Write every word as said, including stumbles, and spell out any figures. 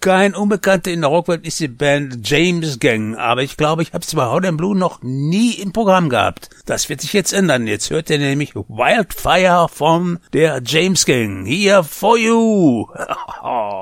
Kein Unbekannter in der Rockwelt ist die Band James Gang, aber ich glaube, ich habe es bei Hot and Blue noch nie im Programm gehabt. Das wird sich jetzt ändern. Jetzt hört ihr nämlich Wildfire von der James Gang. Here for you.